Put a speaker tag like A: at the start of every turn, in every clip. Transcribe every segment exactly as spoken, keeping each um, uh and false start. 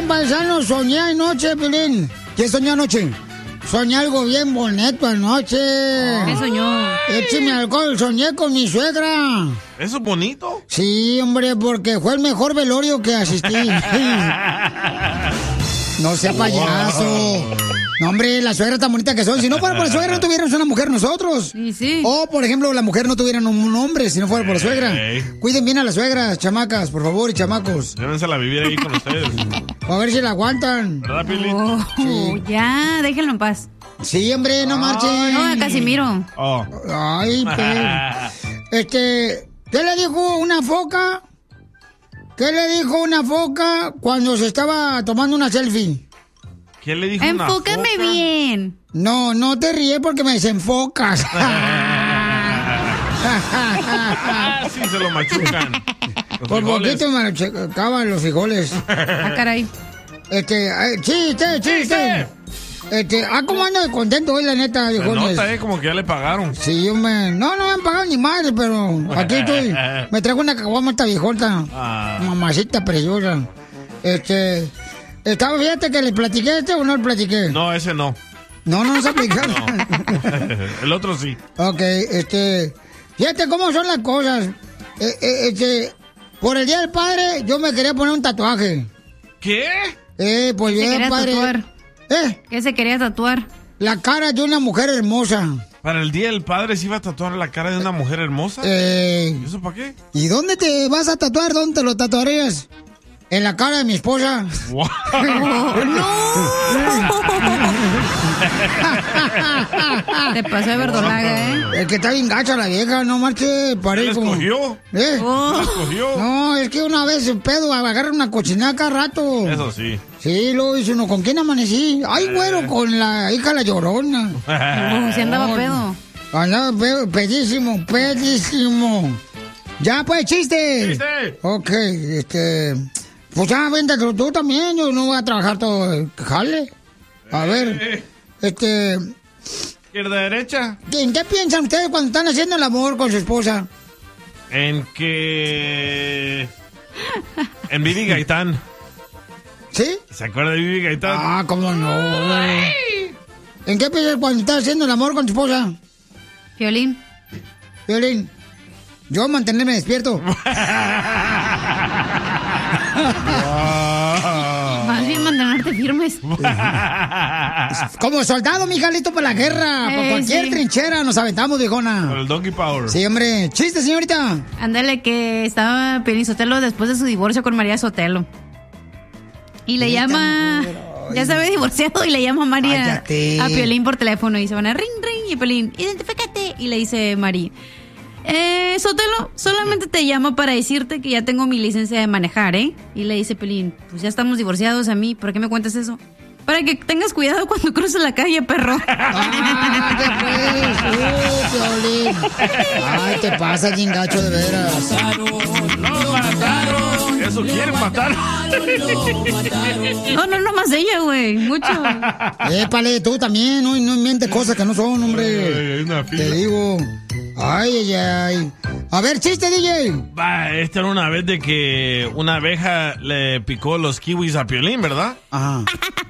A: paisano, soñé anoche, Pelín. ¿Qué soñó anoche? Soñé algo bien bonito anoche.
B: ¿Qué soñó?
A: Écheme alcohol, soñé con mi suegra.
C: ¿Eso es bonito?
A: Sí, hombre, porque fue el mejor velorio que asistí. No sea payaso. No, hombre, la suegra tan bonita que son. Si no fuera por la suegra, no tuviéramos una mujer nosotros.
B: Sí, sí.
A: O, por ejemplo, la mujer no tuviera un hombre si no fuera por la suegra.
C: Hey.
A: Cuiden bien a las suegras, chamacas, por favor, y chamacos.
C: Llévensela a vivir ahí con ustedes.
A: A ver si la aguantan.
C: ¿Verdad, Pili?
B: Oh,
A: Sí.
B: ya, déjenlo en paz.
A: Sí, hombre, no marchen.
B: No, a Casimiro.
C: Oh.
A: Ay, pero... Este... ¿Qué le dijo una foca? ¿Qué le dijo una foca cuando se estaba tomando una selfie?
C: ¿Qué le dijo una
B: Enfócame
C: foca?
B: bien.
A: No, no te ríes porque me desenfocas.
C: Ah, sí, se lo machucan. Los
A: Por
C: frijoles.
A: poquito me acaban los frijoles.
B: Ah, caray.
A: Este, eh, chiste, chiste. Este, ah, ¿cómo ando de contento hoy, la neta,
C: Se
A: viejones?
C: nota, eh, como que ya le pagaron.
A: Sí, yo me... No, no me han pagado ni madre, pero aquí estoy. Me traigo una caguama esta viejota.
C: Ah.
A: Mamacita preciosa. Este... Estaba, fíjate que le platiqué este o no le platiqué.
C: No, ese no.
A: No, no nos aplicaron.
C: El otro sí.
A: Ok, este... Fíjate cómo son las cosas. Eh, eh, este... Por el Día del Padre, yo me quería poner un tatuaje.
C: ¿Qué?
A: Eh, por el
B: Se
A: Día del
B: quería
A: Padre...
B: tatuar.
A: ¿Eh?
B: ¿Qué se quería tatuar?
A: La cara de una mujer hermosa.
C: ¿Para el Día del Padre se iba a tatuar la cara de una mujer hermosa?
A: Eh...
C: ¿Y eso para qué?
A: ¿Y dónde te vas a tatuar? ¿Dónde te lo tatuarías? En la cara de mi esposa.
C: Wow.
B: Te pasó de verdolaga, ¿eh?
A: Es que está bien gacha la vieja, no marche,
C: ¿Él
A: parece como...
C: escogió?
A: ¿Eh?
B: Oh.
C: ¿Él escogió?
A: No, es que una vez el pedo agarra una cochinada cada rato.
C: Eso sí.
A: Sí, luego dice uno, ¿con quién amanecí? Ay, güero, con la hija la llorona.
B: Oh, si andaba
A: No,
B: pedo.
A: Andaba pedo, pedísimo, pedísimo. Ya, pues, chiste.
C: ¡Chiste!
A: Ok, este... Pues ya, vente tú también, yo no voy a trabajar todo el jale. A ver, este...
C: ¿Izquierda, derecha?
A: ¿En qué piensan ustedes cuando están haciendo el amor con su esposa?
C: En que... En Vivi Gaitán.
A: ¿Sí?
C: ¿Se acuerda de Vivi Gaitán?
A: Ah, cómo no, güey. ¿En qué piensas cuando estás haciendo el amor con tu esposa?
B: Violín.
A: Violín, yo mantenerme despierto.
B: Más bien mantenerte firmes.
A: Como soldado, mija, listo para la guerra.
B: Eh,
A: Por cualquier
B: sí.
A: trinchera nos aventamos, viejona.
C: Por el Donkey Power.
A: Sí, hombre. Chiste, señorita.
B: Ándale, que estaba Piolín Sotelo después de su divorcio con María Sotelo. Y le
A: Neta,
B: llama...
A: mujer, ay.
B: Ya se había divorciado y le llama a María
A: Cállate.
B: a Piolín por teléfono y se van a ring, ring. Y Piolín, identifícate. Y le dice María, eh, Sotelo, solamente te llamo para decirte que ya tengo mi licencia de manejar, ¿eh? Y le dice Piolín, pues ya estamos divorciados a mí, ¿por qué me cuentas eso? Para que tengas cuidado cuando cruces la calle, perro.
A: Ah, ya pues. Uh, Piolín. Ay, te pasa, chingacho, de veras.
C: ¡Lo mataron! Eso quieren matar.
B: No, no, no más ella, güey. Mucho.
A: Épale, tú también, no, no mientes cosas que no son, hombre.
C: Ay, hay una fila.
A: Te digo. Ay, ay, ay. A ver, chiste, D J.
C: Va, esta era una vez de que una abeja le picó los kiwis a Piolín, ¿verdad?
A: Ajá.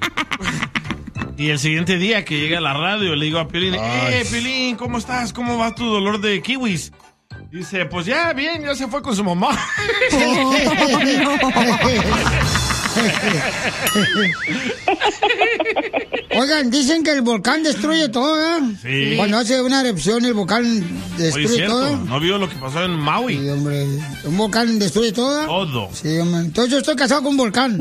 C: Y el siguiente día que llega a la radio le digo a Piolín, eh, Piolín, ¿cómo estás? ¿Cómo va tu dolor de kiwis? Dice, pues ya, bien, ya se fue con su mamá.
A: Oigan, dicen que el volcán destruye todo, ¿eh?
C: Sí.
A: Cuando hace una erupción, el volcán
C: Oye,
A: destruye
C: es cierto,
A: todo.
C: ¿no vio lo que pasó en Maui?
A: Sí, hombre. ¿Un volcán destruye todo?
C: Todo.
A: Sí, hombre. Entonces yo estoy casado con un volcán.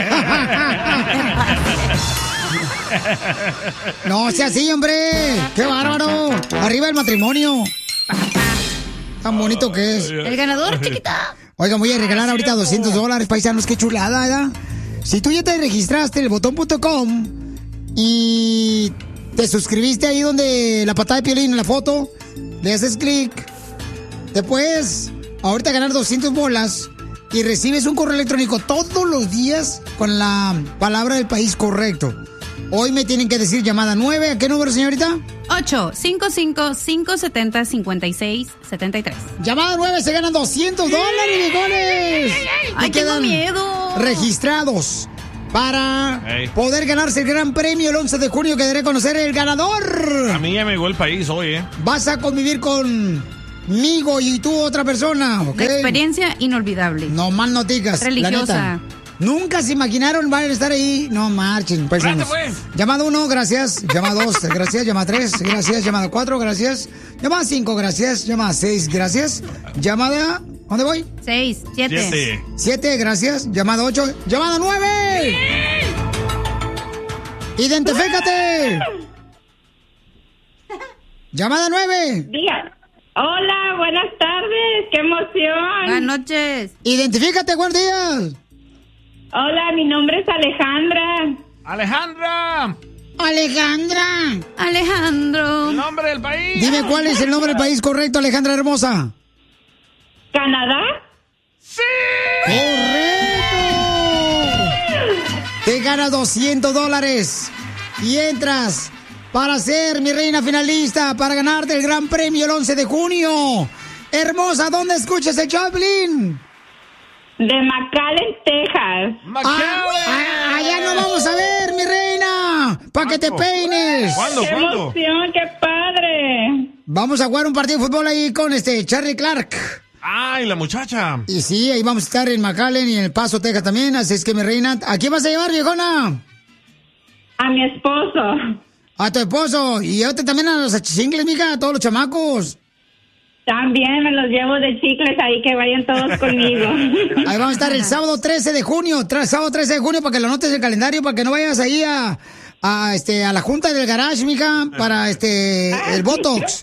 A: No sea así, hombre. ¡Qué bárbaro! Arriba el matrimonio. Tan bonito que es.
B: El ganador, chiquita.
A: Oiga, voy a regalar ahorita doscientos dólares, paisanos. Qué chulada, ¿verdad? Si tú ya te registraste en el botón punto com y te suscribiste ahí donde la patada de Piolín en la foto, le haces clic, te puedes ahorita ganar doscientas bolas y recibes un correo electrónico todos los días con la palabra del país correcto. Hoy me tienen que decir llamada nueve. ¿A qué número, señorita?
B: ocho cinco cinco, cinco siete cero, cinco seis siete tres.
A: Llamada nueve, se ganan doscientos dólares, viejones.
B: Ay,
A: Y
B: tengo
A: quedan
B: miedo.
A: registrados. para
C: Hey.
A: poder ganarse el gran premio el once de junio que daré a conocer el ganador.
C: A mí ya me llegó el país hoy, ¿eh?
A: Vas a convivir conmigo y tú otra persona, ¿ok?
B: La experiencia inolvidable.
A: No más noticas.
B: Religiosa.
A: La neta. Nunca se imaginaron van a estar ahí. No marchen, paisanos.
C: Pues.
A: Llamada uno, gracias. Llamada dos, gracias. Llamada tres, gracias. Llamada cuatro, gracias. Llamada cinco, gracias. Llamada seis, gracias. Llamada... ¿Dónde voy?
B: Seis, siete.
C: Siete.
A: Siete, gracias. Llamada ocho. Llamada nueve. Identifícate. Llamada nueve.
D: Diga. Hola, buenas tardes, qué emoción.
B: Buenas noches.
A: Identifícate, buenos días.
D: Hola, mi nombre es Alejandra.
C: Alejandra.
A: Alejandra.
B: Alejandro.
C: El nombre del país.
A: Dime cuál es el nombre del país correcto, Alejandra hermosa.
D: ¿Canadá?
C: ¡Sí!
A: ¡Correcto! Te ganas doscientos dólares y entras para ser mi reina finalista, para ganarte el gran premio el once de junio. Hermosa, ¿dónde escuchas el Chaplin?
D: De McAllen, Texas.
A: Ah, ah, allá nos vamos a ver, mi reina, para que te peines.
C: ¿Cuándo?
D: ¡Qué
C: ¿Cuándo?
D: emoción, qué padre!
A: Vamos a jugar un partido de fútbol ahí con este Charlie Clark.
C: Ay, la muchacha.
A: Y sí, ahí vamos a estar en McAllen y en El Paso, Texas también. Así es que, mi reina, ¿a quién vas a llevar, viejona?
D: A mi esposo.
A: A tu esposo. Y llévate también a los achichingles, mija, a todos los chamacos.
D: También me los llevo de chicles ahí, que vayan todos conmigo.
A: Ahí vamos a estar el sábado trece de junio. Tra sábado trece de junio para que lo anotes en el calendario, para que no vayas ahí a, a, este, a la junta del garage, mija, para este el Botox.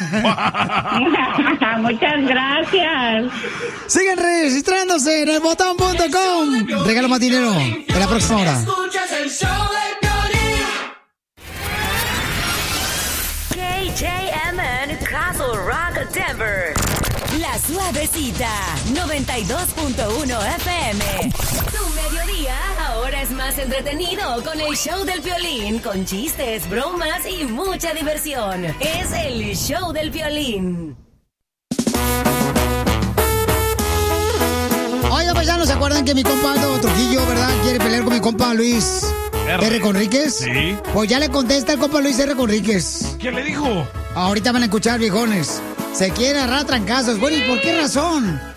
D: Muchas gracias.
A: Sigan registrándose en el botón punto com. Regalo más dinero en la próxima hora.
E: Escuchas el show de Piolín.
F: K J M N Castle Rock, Denver. La Suavecita, noventa y dos punto uno F M. Tu mediodía ahora es más entretenido con el show del Piolín, con chistes, bromas y mucha diversión. Es el show del Piolín.
A: Oiga, paisanos, ¿se acuerdan que mi compa Aldo Trujillo, verdad, quiere pelear con mi compa Luis R. R. Conríquez?
C: Sí.
A: Pues ya le contesta el compa Luis R. Conríquez.
C: ¿Qué le dijo?
A: Ahorita van a escuchar, viejones. Se quiere agarrar a trancazos. Bueno, ¿y por qué razón?